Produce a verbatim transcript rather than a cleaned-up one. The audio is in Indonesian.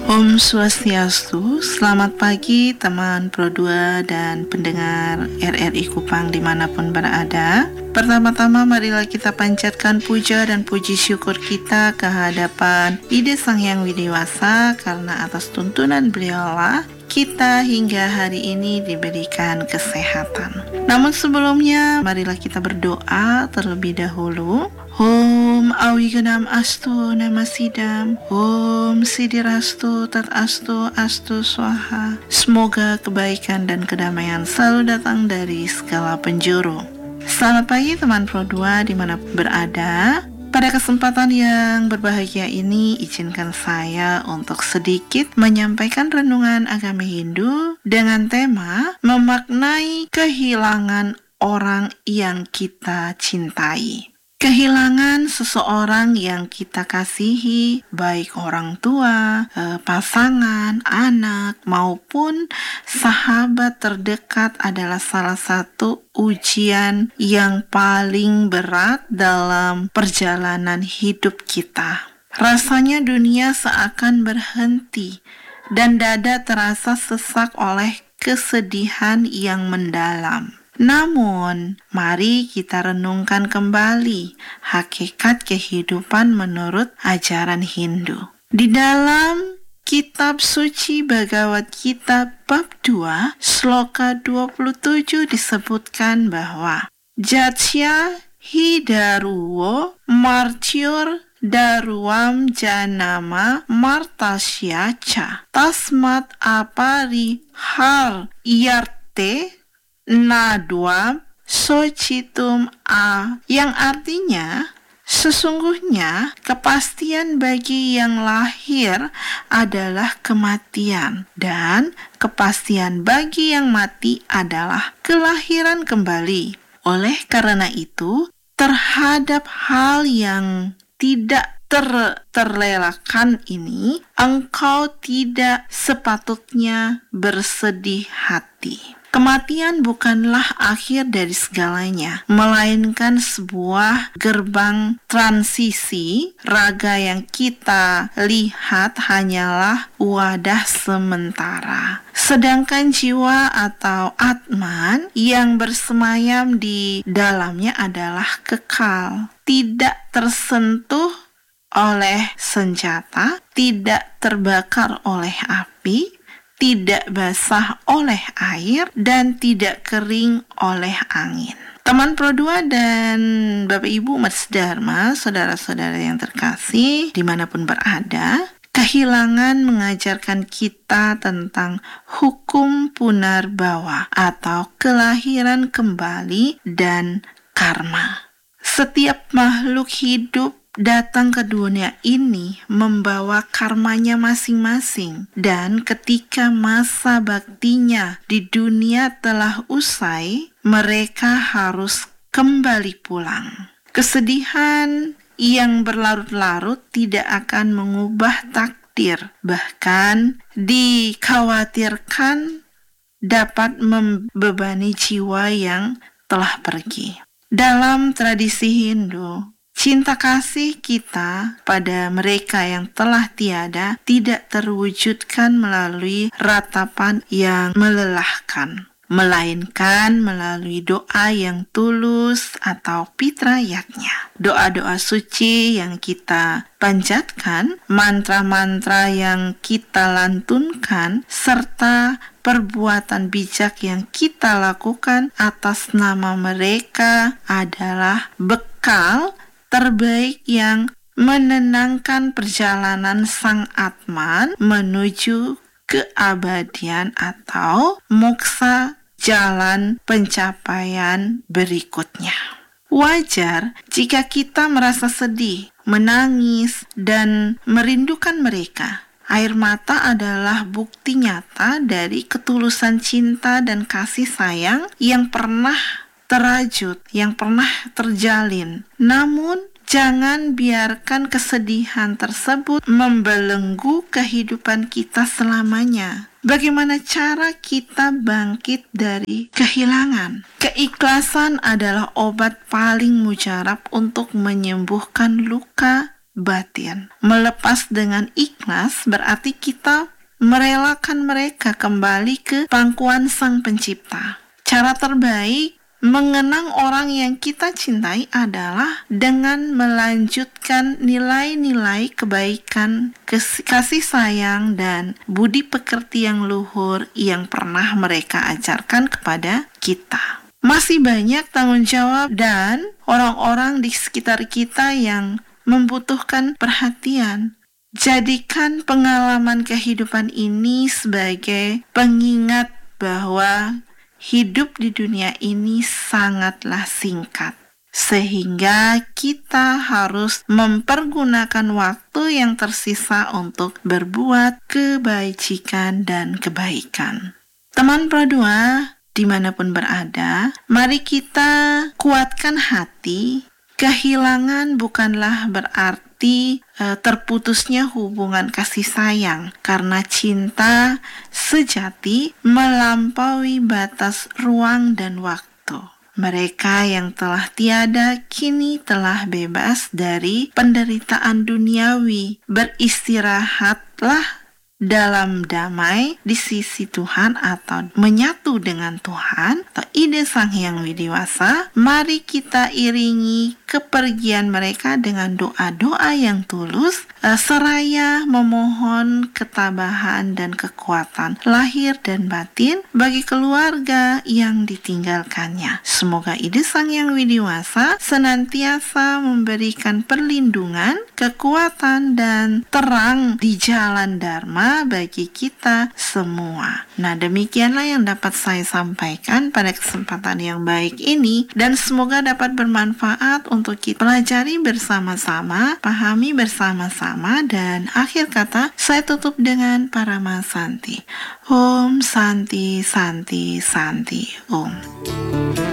Om Swastiastu, selamat pagi teman Pro dua dan pendengar R R I Kupang dimanapun berada. Pertama-tama marilah kita panjatkan puja dan puji syukur kita ke hadapan Ide Sang Hyang Widewasa, karena atas tuntunan beliaulah kita hingga hari ini diberikan kesehatan. Namun sebelumnya marilah kita berdoa terlebih dahulu. Om Awigenam Astu Namasidam, Om Sidirastu Tat Astu Astu Swaha. Semoga kebaikan dan kedamaian selalu datang dari segala penjuru. Selamat pagi teman Pro dua dimanapun berada. Pada kesempatan yang berbahagia ini, izinkan saya untuk sedikit menyampaikan renungan agama Hindu dengan tema memaknai kehilangan orang yang kita cintai. Kehilangan seseorang yang kita kasihi, baik orang tua, pasangan, anak, maupun sahabat terdekat adalah salah satu ujian yang paling berat dalam perjalanan hidup kita. Rasanya dunia seakan berhenti dan dada terasa sesak oleh kesedihan yang mendalam. Namun, mari kita renungkan kembali hakikat kehidupan menurut ajaran Hindu. Di dalam Kitab Suci Bhagavad Gita bab dua, sloka dua puluh tujuh disebutkan bahwa Jatsya hi daruwo martyur daruam janama martasya ca tasmat apari har iarte nadwam socitum a, yang artinya sesungguhnya kepastian bagi yang lahir adalah kematian, dan kepastian bagi yang mati adalah kelahiran kembali. Oleh karena itu, terhadap hal yang tidak ter terlelakkan ini, engkau tidak sepatutnya bersedih hati. Kematian bukanlah akhir dari segalanya, melainkan sebuah gerbang transisi. Raga yang kita lihat hanyalah wadah sementara, sedangkan jiwa atau Atman yang bersemayam di dalamnya adalah kekal, tidak tersentuh oleh senjata, tidak terbakar oleh api, tidak basah oleh air, dan tidak kering oleh angin. Teman Pro dua dan Bapak Ibu Umat Dharma, saudara-saudara yang terkasih dimanapun berada, kehilangan mengajarkan kita tentang hukum punarbawa atau kelahiran kembali dan karma. Setiap makhluk hidup datang ke dunia ini membawa karmanya masing-masing, dan ketika masa baktinya di dunia telah usai, mereka harus kembali pulang. Kesedihan yang berlarut-larut tidak akan mengubah takdir, bahkan dikhawatirkan dapat membebani jiwa yang telah pergi. Dalam tradisi Hindu, cinta kasih kita pada mereka yang telah tiada tidak terwujudkan melalui ratapan yang melelahkan, melainkan melalui doa yang tulus atau pitrayatnya. Doa-doa suci yang kita panjatkan, mantra-mantra yang kita lantunkan, serta perbuatan bijak yang kita lakukan atas nama mereka adalah bekal terbaik yang menenangkan perjalanan sang Atman menuju keabadian atau moksa, jalan pencapaian berikutnya. Wajar jika kita merasa sedih, menangis, dan merindukan mereka. Air mata adalah bukti nyata dari ketulusan cinta dan kasih sayang yang pernah terajut, yang pernah terjalin. Namun, jangan biarkan kesedihan tersebut membelenggu kehidupan kita selamanya. Bagaimana cara kita bangkit dari kehilangan? Keikhlasan adalah obat paling mujarab untuk menyembuhkan luka batin. Melepas dengan ikhlas berarti kita merelakan mereka kembali ke pangkuan Sang Pencipta. Cara terbaik mengenang orang yang kita cintai adalah dengan melanjutkan nilai-nilai kebaikan, kasih sayang, dan budi pekerti yang luhur yang pernah mereka ajarkan kepada kita. Masih banyak tanggung jawab dan orang-orang di sekitar kita yang membutuhkan perhatian. Jadikan pengalaman kehidupan ini sebagai pengingat bahwa hidup di dunia ini sangatlah singkat, sehingga kita harus mempergunakan waktu yang tersisa untuk berbuat kebajikan dan kebaikan. Teman Pro dua, dimanapun berada, mari kita kuatkan hati. Kehilangan bukanlah berarti e, terputusnya hubungan kasih sayang, karena cinta sejati melampaui batas ruang dan waktu. Mereka yang telah tiada kini telah bebas dari penderitaan duniawi. Beristirahatlah dalam damai di sisi Tuhan atau menyatu dengan Tuhan atau ide Sang Hyang Widiwasa. Mari kita iringi kepergian mereka dengan doa-doa yang tulus, seraya memohon ketabahan dan kekuatan lahir dan batin bagi keluarga yang ditinggalkannya. Semoga ide Sang Hyang Widiwasa senantiasa memberikan perlindungan, kekuatan, dan terang di jalan Dharma bagi kita semua. Nah, demikianlah yang dapat saya sampaikan pada kesempatan yang baik ini, dan semoga dapat bermanfaat untuk kita pelajari bersama-sama, pahami bersama-sama, dan akhir kata saya tutup dengan Paramasanti. Om Santi Santi Santi Om.